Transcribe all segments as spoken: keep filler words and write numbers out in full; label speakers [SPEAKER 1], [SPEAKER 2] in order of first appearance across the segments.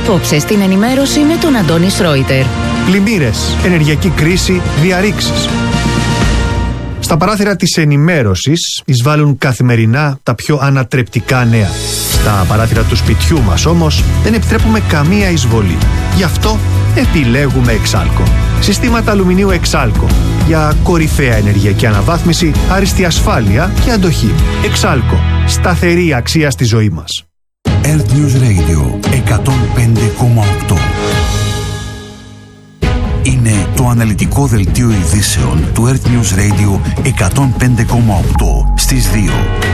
[SPEAKER 1] Απόψε στην ενημέρωση με τον Αντώνη Σρόιτερ.
[SPEAKER 2] Πλημμύρες, ενεργειακή κρίση, διαρρήξεις. Στα παράθυρα της ενημέρωσης εισβάλλουν καθημερινά τα πιο ανατρεπτικά νέα. Στα παράθυρα του σπιτιού μας όμως δεν επιτρέπουμε καμία εισβολή. Γι' αυτό επιλέγουμε Εξάλκο. Συστήματα αλουμινίου Εξάλκο για κορυφαία ενεργειακή αναβάθμιση, άριστη ασφάλεια και αντοχή. Εξάλκο. Σταθερή αξία στη ζωή μας.
[SPEAKER 3] Earth News Radio εκατόν πέντε κόμμα οκτώ. Είναι το αναλυτικό δελτίο ειδήσεων του Earth News Radio εκατόν πέντε κόμμα οκτώ στις δύο.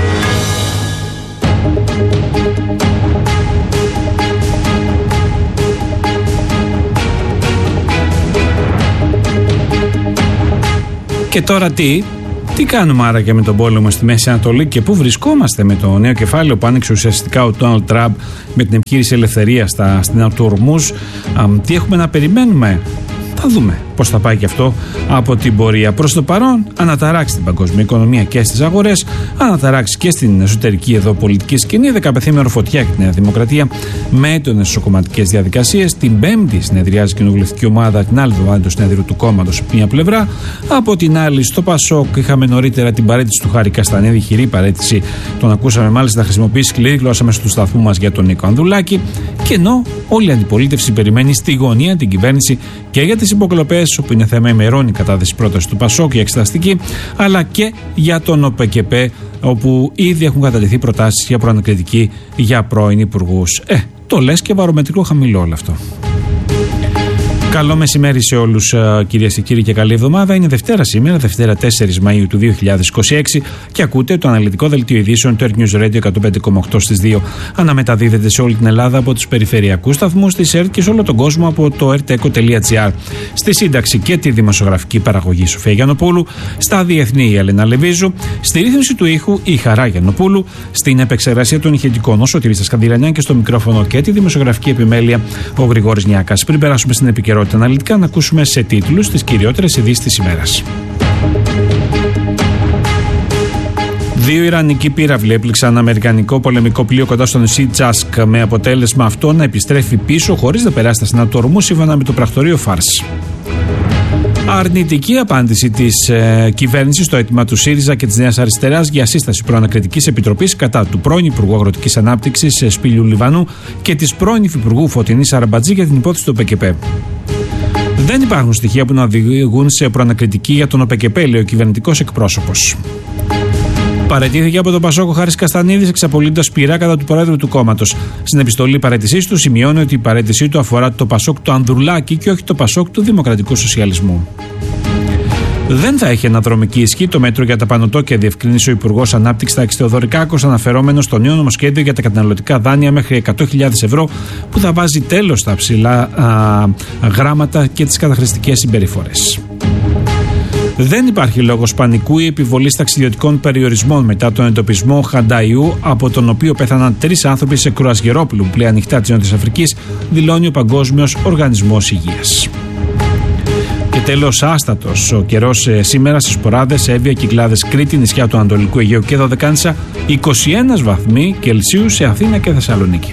[SPEAKER 4] Και τώρα τι, τι κάνουμε άρα και με τον πόλεμο στη Μέση Ανατολή και πού βρισκόμαστε με το νέο κεφάλαιο που άνοιξε ουσιαστικά ο Ντόναλντ Τραμπ με την επιχείρηση ελευθερίας στα, στην του Ορμούζ. Τι έχουμε να περιμένουμε? Θα δούμε πώς θα πάει και αυτό από την πορεία. Προς το παρόν, αναταράξει την παγκόσμια οικονομία και στις αγορές, αναταράξει και στην εσωτερική εδώ πολιτική σκηνή. Δεκαπεθήμερο φωτιά και τη Νέα Δημοκρατία με έντονες ισοκομματικές διαδικασίες. Την Πέμπτη συνεδριάζει η κοινοβουλευτική ομάδα, την άλλη εβδομάδα του συνέδριου του κόμματος από μια πλευρά. Από την άλλη, στο Πασόκ είχαμε νωρίτερα την παρέτηση του Χάρη Καστανίδη, χειρή παρέτηση. Τον ακούσαμε μάλιστα να χρησιμοποιήσει σκληρή γλώσσα μέσα του σταθμού μας για τον Νίκο Ανδρουλάκη. Και ενώ όλη η αντιπολίτευση περιμένει στη γωνία την κυβέρνηση και για τις υποκλοπές, όπου είναι θέμα ημερών η κατάθεση πρόταση του Πασόκ για εξεταστική, αλλά και για τον ΟΠΕΚΕΠΕ, όπου ήδη έχουν κατατεθεί προτάσεις για προανακριτική για πρώην υπουργούς. Ε, το λες και βαρομετρικό χαμηλό όλο αυτό. Καλό μεσημέρι σε όλους, κυρίες και κύριοι, και καλή εβδομάδα. Είναι Δευτέρα σήμερα, Δευτέρα τέσσερις Μαΐου του δύο χιλιάδες είκοσι έξι, και ακούτε το αναλυτικό δελτίο ειδήσεων του Earth News Radio εκατόν πέντε κόμμα οκτώ στις δύο. Αναμεταδίδεται σε όλη την Ελλάδα από τους περιφερειακούς σταθμούς της ΕΡΤ και σε όλο τον κόσμο από το ερτέκο τελεία τζι άρ. Στη σύνταξη και τη δημοσιογραφική παραγωγή Σοφία Γιαννοπούλου, στα διεθνή η Έλενα Λεβίζου, στη ρύθμιση του ήχου η Χαρά Γιαννοπούλου, στην επεξεργασία των ηχητικών ο Σωτήρης Σκανδυλανιάν και στο μικρόφωνο και τη δημοσιογραφική επιμέλεια ο Γρηγόρης Νιάκας. Πριν περάσουμε στην επικαιρότητα αναλυτικά, να ακούσουμε σε τίτλους τις κυριότερες ειδήσεις της ημέρας. Δύο Ιρανικοί πύραυλοι έπληξαν αμερικανικό πολεμικό πλοίο κοντά στο νησί Τζάσκ, με αποτέλεσμα αυτό να επιστρέφει πίσω χωρίς να περάσει τα στενά του ορμού, σύμφωνα με το πρακτορείο Φάρς. Αρνητική απάντηση της ε, κυβέρνησης στο αίτημα του ΣΥΡΙΖΑ και της Νέας Αριστεράς για σύσταση προανακριτικής επιτροπής κατά του πρώην Υπουργού Αγροτικής Ανάπτυξης Σπύλιου Λιβανού και της πρώην Υφυπουργού Φωτεινής Αραμπατζή για την υπόθεση του ΟΠΕΚΕΠΕ. Δεν υπάρχουν στοιχεία που να οδηγούν σε προανακριτική για τον ΟΠΕΚΕΠΕ, λέει ο κυβερνητικός εκπρόσωπος. Παραιτήθηκε από τον Πασόκ ο Χάρης Καστανίδης, εξαπολύοντας πειρά κατά του Προέδρου του κόμματος. Στην επιστολή παραιτησής του σημειώνει ότι η παραίτησή του αφορά το Πασόκ του Ανδρουλάκη και όχι το Πασόκ του Δημοκρατικού Σοσιαλισμού. Δεν θα έχει αναδρομική ισχύ το μέτρο για τα πανωτόκια, διευκρίνησε ο Υπουργός Ανάπτυξης Τάκης Θεοδωρικάκος, αναφερόμενος στο νέο νομοσχέδιο για τα καταναλωτικά δάνεια μέχρι εκατό χιλιάδες ευρώ, που θα βάζει τέλος στα ψηλά α, γράμματα και τις καταχρηστικές συμπεριφορές. Δεν υπάρχει λόγος πανικού ή επιβολής ταξιδιωτικών περιορισμών μετά τον εντοπισμό Χανταϊού, από τον οποίο πέθαναν τρεις άνθρωποι σε κρουαζιερόπλου πλοία ανοιχτά της Νότιας Αφρικής, δηλώνει ο Παγκόσμιος Οργανισμός Υγείας. Και τέλος, άστατος ο καιρός ε, σήμερα στις Ποράδες, Εύβοια, Κυκλάδες, Κρήτη, νησιά του Ανατολικού Αιγαίου και Δωδεκάνησα, είκοσι ένα βαθμοί Κελσίου σε Αθήνα και Θεσσαλονίκη.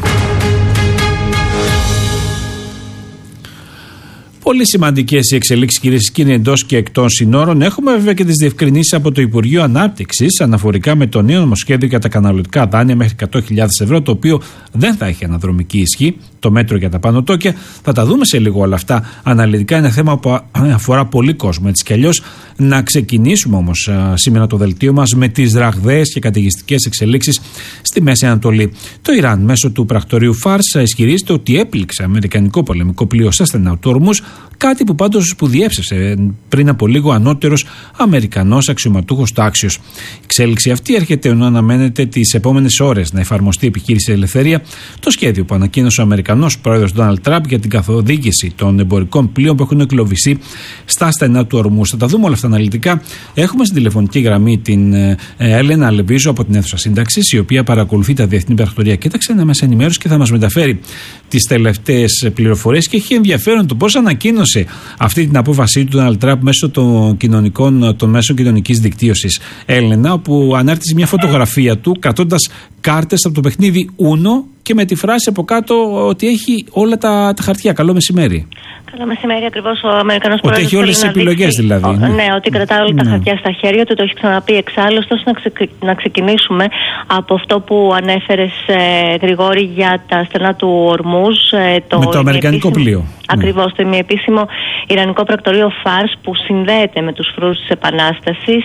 [SPEAKER 4] Πολύ σημαντικές οι εξελίξεις, κυρίες και κύριοι, εντός και εκτός συνόρων. Έχουμε βέβαια και τις διευκρινήσεις από το Υπουργείο Ανάπτυξης αναφορικά με το νέο νομοσχέδιο για τα καταναλωτικά δάνεια μέχρι εκατό χιλιάδες ευρώ, το οποίο δεν θα έχει αναδρομική ισχύ, το μέτρο για τα πανωτόκια. Θα τα δούμε σε λίγο όλα αυτά αναλυτικά. Είναι θέμα που αφορά πολύ κόσμο, έτσι κι αλλιώς. Να ξεκινήσουμε όμως α, σήμερα το δελτίο μας με τις ραγδαίες και καταιγιστικές εξελίξεις στη Μέση Ανατολή. Το Ιράν, μέσω του πρακτορείου Φάρς, ισχυρίζεται ότι έπληξε αμερικανικό πολεμικό πλοίο στα στενά του Ορμούζ, κάτι που πάντως που διέψευσε πριν από λίγο ανώτερος Αμερικανός αξιωματούχος τάξιος. Η εξέλιξη αυτή έρχεται ενώ αναμένεται τις επόμενες ώρες να εφαρμοστεί η επιχείρηση Ελευθερία, το σχέδιο που ανακοίνωσε ο Αμερικανός πρόεδρος Ντόναλντ Τραμπ για την καθοδήγηση των εμπορικών πλοίων που έχουν εκλοβιστεί στα στενά του Ορμούζ. Θα τα δούμε όλα αυτά αναλυτικά. Έχουμε στην τηλεφωνική γραμμή την ε, Έλενα Λεβίζου από την αίθουσα σύνταξης, η οποία παρακολουθεί τα διεθνή πρακτορεία και τα ξένα μέσα ενημέρωση και θα μας μεταφέρει τις τελευταίες πληροφορίες. Και έχει ενδιαφέρον το πώς ανακοίνωσε αυτή την απόφασή του Ντόναλντ Τραμπ μέσω των, κοινωνικών, των μέσων κοινωνικής δικτύωσης. Έλενα, όπου ανάρτησε μια φωτογραφία του κρατώντας κάρτες από το παιχνίδι Uno και με τη φράση από κάτω ότι έχει όλα τα, τα χαρτιά. Καλό μεσημέρι.
[SPEAKER 5] Καλό μεσημέρι, ακριβώς ο Αμερικανός
[SPEAKER 4] Ότι έχει όλες τις επιλογές δηλαδή.
[SPEAKER 5] Ο, ναι. ναι, ότι κρατάει όλα
[SPEAKER 4] ναι.
[SPEAKER 5] τα χαρτιά στα χέρια του, το έχει ξαναπεί εξάλλου. Ωστόσο, να, ξε, να ξεκινήσουμε από αυτό που ανέφερες, ε, Γρηγόρη, για τα στενά του Ορμούζ. Ε, το
[SPEAKER 4] με το αμερικανικό
[SPEAKER 5] επίσημο,
[SPEAKER 4] πλοίο.
[SPEAKER 5] Ακριβώς, ναι. το ημιεπίσημο ιρανικό πρακτορείο Φάρς, που συνδέεται με τους φρουρούς της Επανάστασης,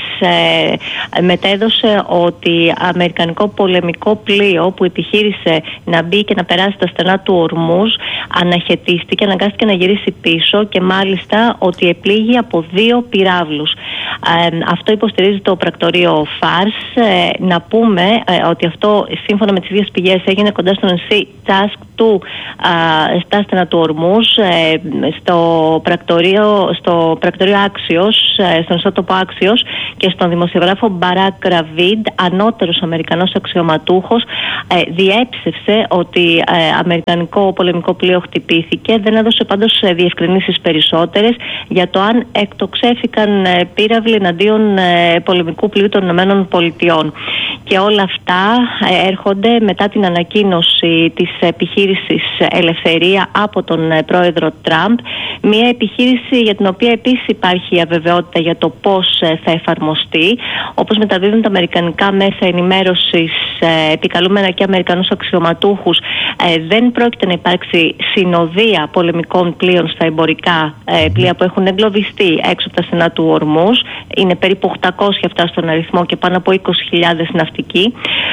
[SPEAKER 5] ε, μετέδωσε ότι αμερικανικό πολεμικό πλοίο που επιχείρησε να μπει και να περάσει τα στενά του Ορμούζ αναχαιτίστηκε, αναγκάστηκε να γυρίσει πίσω και μάλιστα ότι επλήγει από δύο πυράβλους. Ε, αυτό υποστηρίζει το πρακτορείο Φάρς. Ε, να πούμε ε, ότι αυτό, σύμφωνα με τις ίδιες πηγές, έγινε κοντά στο νησί Τάσκ του ε, στα στενά του Ορμούζ, ε, στο πρακτορείο, στο πρακτορείο Άξιος, ε, στον ιστότοπο Άξιος, και στον δημοσιογράφο Μπαράκ Ραβίντ, ανώτερος Αμερικανός αξιωματούχος, ε, διέψευσε ότι ε, αμερικανικό πολεμικό πλοίο χτυπήθηκε. Δεν έδωσε πάντως διευκρινήσεις περισσότερες για το αν εκτοξεύτηκαν ε, πύραυλοι εναντίον ε, πολεμικού πλοίου των Ηνωμένων Πολιτειών. Και όλα αυτά ε, έρχονται μετά την ανακοίνωση της επιχείρησης Ελευθερία από τον ε, πρόεδρο Τραμπ. Μια επιχείρηση για την οποία επίσης υπάρχει αβεβαιότητα για το πώς ε, θα εφαρμοστεί. Όπως μεταδίδουν τα αμερικανικά μέσα ενημέρωσης, ε, επικαλούμενα και αμερικανούς αξιωματούχους, ε, δεν πρόκειται να υπάρξει συνοδεία πολεμικών πλοίων στα εμπορικά ε, πλοία που έχουν εγκλωβιστεί έξω από τα στενά του Ορμούζ. Είναι περίπου οκτακόσια αυτά στον αριθμό και πάνω από είκοσι χιλιάδες ναυτικοί.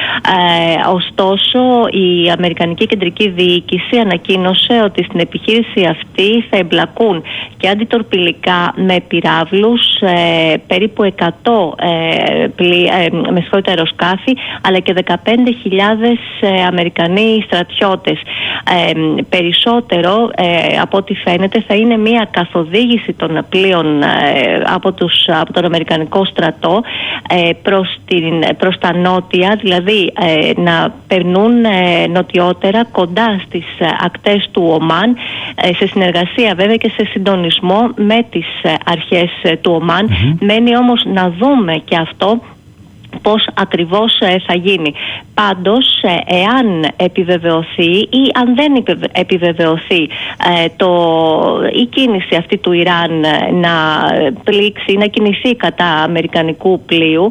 [SPEAKER 5] Ε, ωστόσο, η Αμερικανική Κεντρική Διοίκηση ανακοίνωσε ότι στην επιχείρηση αυτή θα εμπλακούν και αντιτορπιλικά με πυράβλους, ε, περίπου εκατό ε, πλη, ε, με συγχωρείτε, αεροσκάφη, αλλά και δεκαπέντε χιλιάδες ε, Αμερικανοί στρατιώτες. Ε, περισσότερο, ε, από ό,τι φαίνεται, θα είναι μια καθοδήγηση των πλοίων ε, από, τους, από τον Αμερικανικό στρατό ε, προς, την, προς τα νότια, δηλαδή ε, να περνούν ε, νοτιότερα κοντά στις ε, ακτές του Ομάν, ε, σε συνεργασία βέβαια και σε συντονισμό με τις ε, αρχές ε, του Ομάν. Mm-hmm. Μένει όμως να δούμε και αυτό πώς ακριβώς ε, θα γίνει. Πάντως, ε, εάν επιβεβαιωθεί ή αν δεν επιβεβαιωθεί ε, το, η κίνηση αυτή του Ιράν ε, να πλήξει ή να κινηθεί κατά αμερικανικού πλοίου,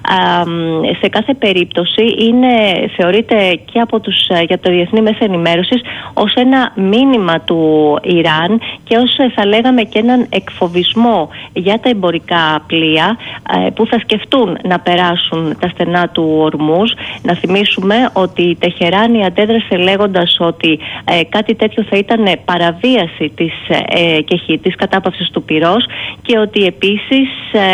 [SPEAKER 5] ε, σε κάθε περίπτωση είναι, θεωρείται και από τους, ε, για το διεθνή μέσα ενημέρωσης, ως ένα μήνυμα του Ιράν και ως, ε, θα λέγαμε, και έναν εκφοβισμό για τα εμπορικά πλοία ε, που θα σκεφτούν να περάσουν τα στενά του Ορμούζ. Να θυμίσουμε ότι η Τεχεράνη αντέδρασε λέγοντας ότι ε, κάτι τέτοιο θα ήταν παραβίαση της, ε, και της κατάπαυσης του πυρός, και ότι επίσης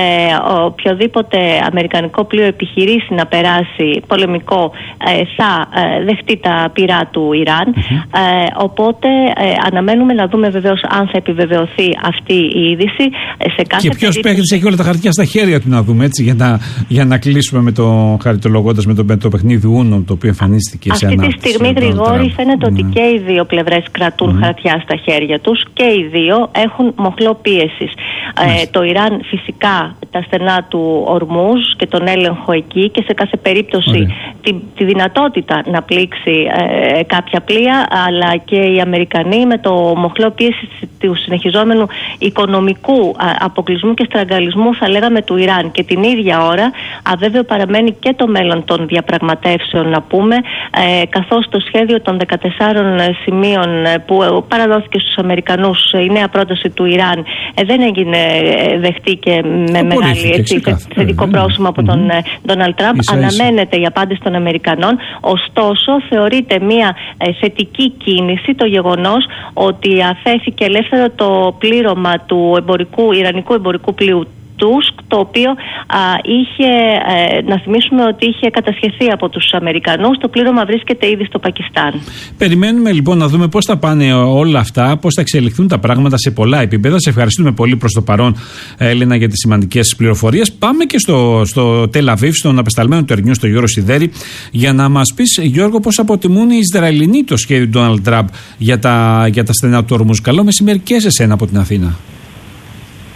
[SPEAKER 5] ε, οποιοδήποτε αμερικανικό πλοίο επιχειρήσει να περάσει πολεμικό ε, θα ε, δεχτεί τα πυρά του Ιράν. Mm-hmm. Ε, οπότε ε, αναμένουμε να δούμε βεβαίως αν θα επιβεβαιωθεί αυτή η είδηση. Ε, σε κάθε
[SPEAKER 4] και ποιος
[SPEAKER 5] περίπτωση...
[SPEAKER 4] παίχτης έχει όλα τα χαρτιά στα χέρια του, να δούμε έτσι, για να, για να κλείσουμε με το χαριτολογώντας με το, με το παιχνίδι Ούνο, το οποίο εμφανίστηκε σε ανάπτυξη.
[SPEAKER 5] Αυτή τη στιγμή, Γρηγόρη, φαίνεται ναι. ότι και οι δύο πλευρές κρατούν mm. χαρτιά στα χέρια τους και οι δύο έχουν μοχλό πίεσης. Ε, το Ιράν φυσικά τα στενά του Ορμούζ και τον έλεγχο εκεί, και σε κάθε περίπτωση τη, τη δυνατότητα να πλήξει ε, κάποια πλοία, αλλά και οι Αμερικανοί με το μοχλό πίεσης του συνεχιζόμενου οικονομικού α, αποκλεισμού και στραγγαλισμού, θα λέγαμε, του Ιράν. Και την ίδια ώρα αβέβαιο παραμένει και το μέλλον των διαπραγματεύσεων, να πούμε, ε, καθώς το σχέδιο των δεκατεσσάρων σημείων που παραδόθηκε στους Αμερικανούς, η νέα πρόταση του Ιράν, ε, δεν έγινε δεχτεί και με μεγάλη έτσι, θετικό πρόσημο από τον Ντόναλντ Τραμπ. Αναμένεται η απάντηση των Αμερικανών. Ωστόσο, θεωρείται μια ε, θετική κίνηση το γεγονός ότι αφέθηκε ελεύθερο το πλήρωμα του εμπορικού, ιρανικού εμπορικού πλοίου Τούσκ, το οποίο α, είχε, ε, να θυμίσουμε ότι είχε κατασχεθεί από τους Αμερικανούς. Το πλήρωμα βρίσκεται ήδη στο Πακιστάν.
[SPEAKER 4] Περιμένουμε λοιπόν να δούμε πώς θα πάνε όλα αυτά, πώς θα εξελιχθούν τα πράγματα σε πολλά επίπεδα. Σε ευχαριστούμε πολύ προς το παρόν, Έλενα, για τις σημαντικές πληροφορίες. Πάμε και στο, στο Τελ Αβίβ, στον απεσταλμένο του Ερνιού, στο Γιώργο Σιδέρη, για να μας πεις, Γιώργο, πώς αποτιμούν οι Ισραηλινοί το σχέδιο του Ντόναλντ Τραμπ για τα, για τα στενά του Ορμούζ. Καλό μεσημέρι και σε εσένα από την Αθήνα.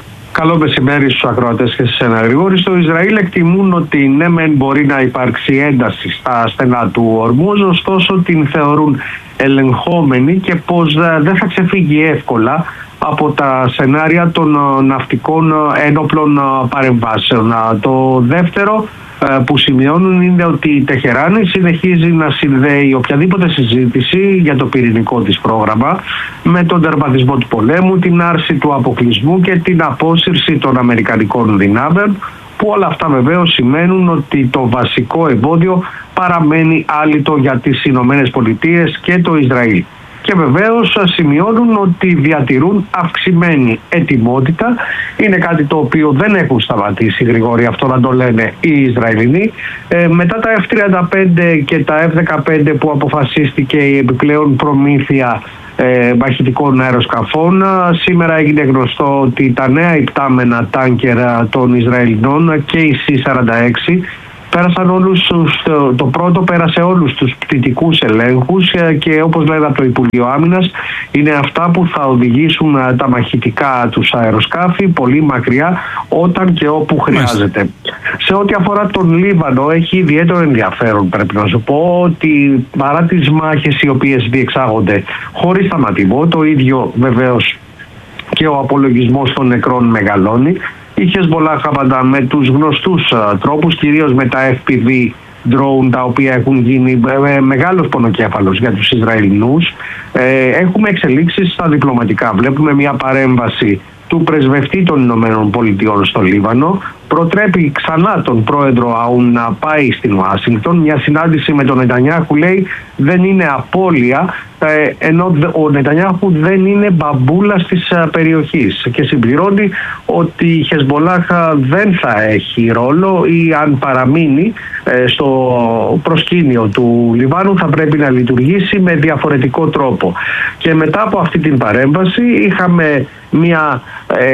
[SPEAKER 6] Καλό μεσημέρι στους ακροατές και στις ενεργούς. Στο Ισραήλ εκτιμούν ότι ναι μεν μπορεί να υπάρξει ένταση στα στενά του Ορμούζ, ωστόσο την θεωρούν ελεγχόμενη και πως δεν θα ξεφύγει εύκολα από τα σενάρια των ναυτικών ένοπλων παρεμβάσεων. Το δεύτερο που σημειώνουν είναι ότι η Τεχεράνη συνεχίζει να συνδέει οποιαδήποτε συζήτηση για το πυρηνικό της πρόγραμμα με τον τερματισμό του πολέμου, την άρση του αποκλεισμού και την απόσυρση των αμερικανικών δυνάμεων, που όλα αυτά βεβαίως σημαίνουν ότι το βασικό εμπόδιο παραμένει άλυτο για τις Ηνωμένες Πολιτείες και το Ισραήλ. Και βεβαίως σημειώνουν ότι διατηρούν αυξημένη ετοιμότητα. Είναι κάτι το οποίο δεν έχουν σταματήσει, Γρηγόρη, αυτό να το λένε οι Ισραηλινοί. Ε, μετά τα εφ τριάντα πέντε και τα εφ δεκαπέντε που αποφασίστηκε η επιπλέον προμήθεια ε, μαχητικών αεροσκαφών, σήμερα έγινε γνωστό ότι τα νέα υπτάμενα τάνκερ των Ισραηλινών και οι σι σαράντα έξι πέρασαν όλους τους, το πρώτο πέρασε όλους τους πτυτικούς ελέγχους και όπως λένε από το Υπουργείο Άμυνας, είναι αυτά που θα οδηγήσουν τα μαχητικά τους αεροσκάφη πολύ μακριά όταν και όπου χρειάζεται. Μάλιστα. Σε ό,τι αφορά τον Λίβανο, έχει ιδιαίτερο ενδιαφέρον, πρέπει να σου πω, ότι παρά τις μάχες οι οποίες διεξάγονται χωρίς σταματημό, το ίδιο βεβαίως και ο απολογισμός των νεκρών μεγαλώνει. Η Χεσμολάχ πάντα με τους γνωστούς uh, τρόπους, κυρίως με τα εφ πι βι drone, τα οποία έχουν γίνει ε, μεγάλος πονοκέφαλος για τους Ισραηλινούς. Ε, έχουμε εξελίξεις στα διπλωματικά. Βλέπουμε μια παρέμβαση του πρεσβευτή των Ηνωμένων Πολιτειών στο Λίβανο. Προτρέπει ξανά τον πρόεδρο Αούν να πάει στην Ουάσιγκτον. Μια συνάντηση με τον Νετανιάχου, λέει, δεν είναι απώλεια, ενώ ο Νετανιάχου δεν είναι μπαμπούλας της περιοχής, και συμπληρώνει ότι η Χεσμολάχ δεν θα έχει ρόλο ή αν παραμείνει στο προσκήνιο του Λιβάνου θα πρέπει να λειτουργήσει με διαφορετικό τρόπο. Και μετά από αυτή την παρέμβαση είχαμε μια,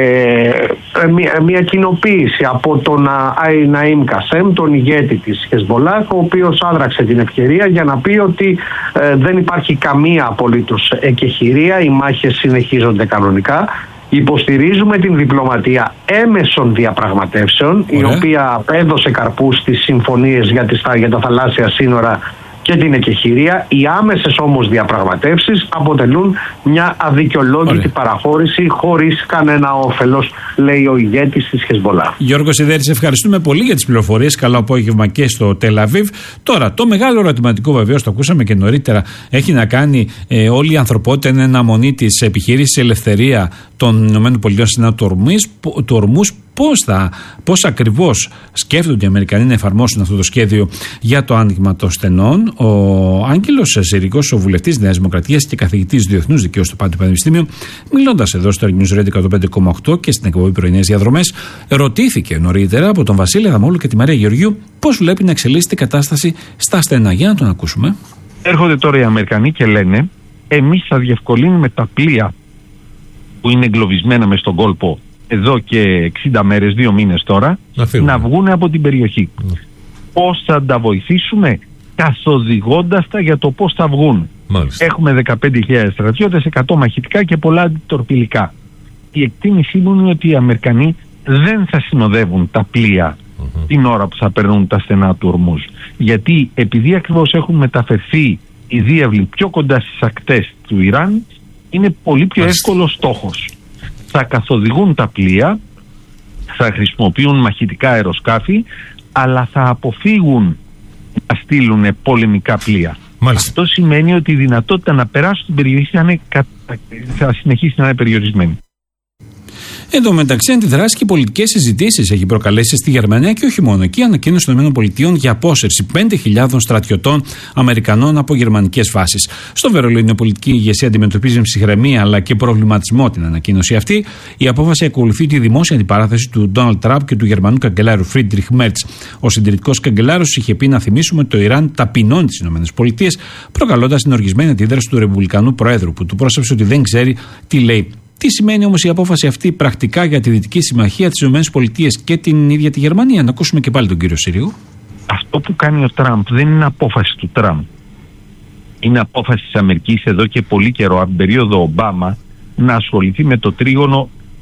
[SPEAKER 6] ε, μια, μια κοινοποίηση από τον Ναΐμ Κασέμ, τον ηγέτη της Χεσμολάχ, ο οποίος άδραξε την ευκαιρία για να πει ότι ε, δεν υπάρχει καμία απολύτως εκεχηρία, οι μάχες συνεχίζονται κανονικά. Υποστηρίζουμε την διπλωματία έμεσων διαπραγματεύσεων, Ωραία. η οποία έδωσε καρπούς στις συμφωνίες για, τις, για τα θαλάσσια σύνορα και την εκεχηρία. Οι άμεσες όμως διαπραγματεύσεις αποτελούν μια αδικαιολόγητη Ωραία. παραχώρηση χωρίς κανένα όφελος, λέει ο ηγέτης της Χεσμολάχ.
[SPEAKER 4] Γιώργο Σιδέρη, σε ευχαριστούμε πολύ για τις πληροφορίες. Καλό απόγευμα και στο Τελαβίβ. Τώρα, το μεγάλο ερωτηματικό, βεβαίως, το ακούσαμε και νωρίτερα, έχει να κάνει ε, όλη η ανθρωπότητα είναι αναμονή της επιχείρησης Ελευθερία των ΗΠΑ στην του Ορμούς. Πώς, θα, πώς ακριβώς σκέφτονται οι Αμερικανοί να εφαρμόσουν αυτό το σχέδιο για το άνοιγμα των στενών. Ο Άγγελος Σερικός, ο βουλευτής Νέας Δημοκρατίας και καθηγητής διεθνούς δικαίου στο Πάντιο Πανεπιστήμιο, μιλώντας εδώ στο News Radio εκατόν πέντε κόμμα οκτώ και στην εκπομπή Πρωινές Διαδρομές, ρωτήθηκε νωρίτερα από τον Βασίλη Αδαμόλου και τη Μαρία Γεωργίου πώς βλέπει να εξελίσσεται η κατάσταση στα στενά. Για να τον ακούσουμε.
[SPEAKER 7] Έρχονται τώρα οι Αμερικανοί και λένε, εμείς θα διευκολύνουμε τα πλοία που είναι εγκλωβισμένα μες στον κόλπο εδώ και εξήντα μέρες, δύο μήνες τώρα, να, να βγουν από την περιοχή. Mm. Πώς θα τα βοηθήσουμε? Καθοδηγώντας τα για το πώς θα βγουν. Μάλιστα. Έχουμε δεκαπέντε χιλιάδες στρατιώτες, εκατό μαχητικά και πολλά αντιτορπιλικά. Η εκτίμησή μου είναι ότι οι Αμερικανοί δεν θα συνοδεύουν τα πλοία mm-hmm. την ώρα που θα περνούν τα στενά του Ορμούζ. Γιατί επειδή ακριβώς έχουν μεταφερθεί οι διάβλοι πιο κοντά στις ακτές του Ιράν, είναι πολύ πιο Μάλιστα. εύκολος στόχος. Θα καθοδηγούν τα πλοία, θα χρησιμοποιούν μαχητικά αεροσκάφη, αλλά θα αποφύγουν να στείλουν πολεμικά πλοία. Μάλιστα. Αυτό σημαίνει ότι η δυνατότητα να περάσουν την περιοχή θα, είναι, θα συνεχίσει να είναι περιορισμένη.
[SPEAKER 4] Εν τω μεταξύ, αντιδράσεις και πολιτικές συζητήσεις έχει προκαλέσει στη Γερμανία και όχι μόνο. Εκεί ανακοίνωση των ΗΠΑ για απόσυρση πέντε χιλιάδων στρατιωτών Αμερικανών από γερμανικές βάσεις. Στο Βερολίνο, η πολιτική ηγεσία αντιμετωπίζει με ψυχραιμία αλλά και προβληματισμό την ανακοίνωση αυτή. Η απόφαση ακολουθεί τη δημόσια αντιπαράθεση του Ντόναλντ Τραμπ και του Γερμανού καγκελάρου Φρίντριχ Μέρτς. Ο συντηρητικός καγκελάρος είχε πει να θυμίσουμε ότι το Ιράν ταπεινώνει τις ΗΠΑ, προκαλώντας την οργισμένη αντίδραση του Ρεπουμπλικανού Προέδρου, που του πρόσεψε ότι δεν ξέρει τι λέει. Τι σημαίνει όμως η απόφαση αυτή πρακτικά για τη Δυτική Συμμαχία, τις ΗΠΑ και την ίδια τη Γερμανία? Να ακούσουμε και πάλι τον κύριο Σύριου.
[SPEAKER 7] Αυτό που κάνει ο Τραμπ δεν είναι απόφαση του Τραμπ. Είναι απόφαση της Αμερικής εδώ και πολύ καιρό, από την περίοδο Ομπάμα, να ασχοληθεί με το τρίγωνο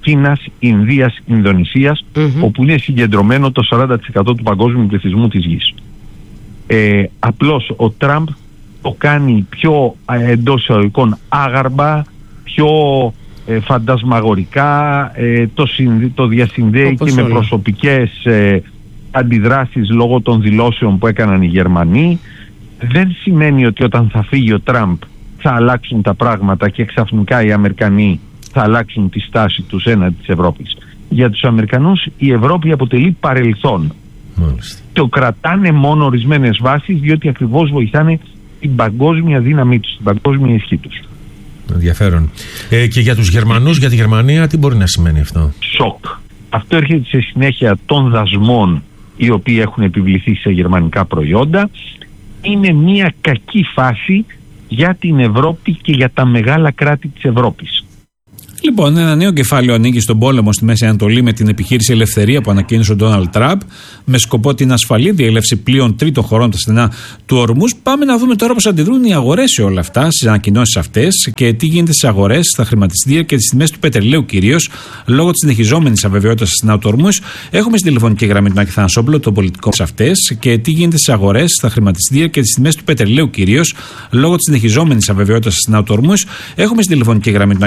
[SPEAKER 7] Κίνας, Ινδίας, Ινδονησίας, mm-hmm. όπου είναι συγκεντρωμένο το σαράντα τοις εκατό του παγκόσμιου πληθυσμού της γης. Ε, απλώς ο Τραμπ το κάνει πιο ε, εντός εισαγωγικών άγαρμα, πιο ε, φαντασμαγορικά, ε, το, συνδε, το διασυνδέει όπως και όλα. Με προσωπικές ε, αντιδράσεις λόγω των δηλώσεων που έκαναν οι Γερμανοί. Δεν σημαίνει ότι όταν θα φύγει ο Τραμπ θα αλλάξουν τα πράγματα και ξαφνικά οι Αμερικανοί θα αλλάξουν τη στάση τους έναντι της Ευρώπης. Για τους Αμερικανούς η Ευρώπη αποτελεί παρελθόν. Μάλιστα. Το κρατάνε μόνο ορισμένες βάσεις, διότι ακριβώς βοηθάνε την παγκόσμια δύναμή τους, την παγκόσμια ισχύ τους.
[SPEAKER 8] Ενδιαφέρον. Ε, και για τους Γερμανούς, για τη Γερμανία, τι μπορεί να σημαίνει αυτό?
[SPEAKER 7] Σοκ. Αυτό έρχεται σε συνέχεια των δασμών οι οποίοι έχουν επιβληθεί σε γερμανικά προϊόντα. Είναι μια κακή φάση για την Ευρώπη και για τα μεγάλα κράτη της Ευρώπης.
[SPEAKER 4] Λοιπόν, ένα νέο κεφάλαιο ανοίγει στον πόλεμο στη Μέση Ανατολή με την επιχείρηση Ελευθερία που ανακοίνωσε ο Ντόναλντ Τραμπ με σκοπό την ασφαλή διέλευση πλοίων τρίτων χωρών στα στενά του Ορμούζ. Πάμε να δούμε τώρα πώς αντιδρούν οι αγορές σε όλα αυτά, στις ανακοινώσεις αυτές και τι γίνεται στις αγορές, στα χρηματιστήρια και τις τιμές του πετρελαίου κυρίως λόγω της συνεχιζόμενης αβεβαιότητας στα στενά του Ορμούζ. Έχουμε στην τηλεφωνική γραμμή τον Άκη Θανασόπουλο, τον πολιτικό σε αυτές και τι γίνεται στις αγορές, στα χρηματιστήρια και τις τιμές του πετρελαίου κυρίως λόγω της συνεχιζόμενης αβεβαιότητας στα στενά του Ορμούζ. Έχουμε στην τηλεφωνική γραμμή